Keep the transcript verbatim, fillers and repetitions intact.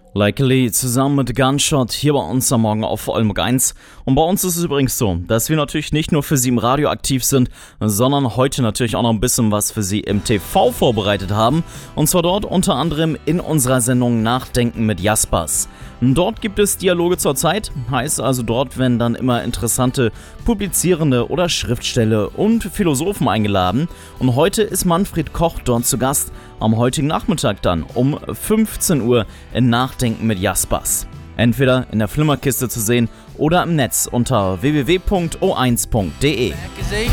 Likely zusammen mit Gunshot hier bei uns am Morgen auf Olmück eins. Und bei uns ist es übrigens so, dass wir natürlich nicht nur für Sie im Radio aktiv sind, sondern heute natürlich auch noch ein bisschen was für Sie im T V vorbereitet haben. Und zwar dort unter anderem in unserer Sendung Nachdenken mit Jaspers. Dort gibt es Dialoge zur Zeit, heißt also dort werden dann immer interessante Publizierende oder Schriftsteller und Philosophen eingeladen. Und heute ist Manfred Koch dort zu Gast, am heutigen Nachmittag dann um fünfzehn Uhr in Nachdenken mit Jaspers. Entweder in der Flimmerkiste zu sehen oder im Netz unter w w w punkt o eins punkt d e.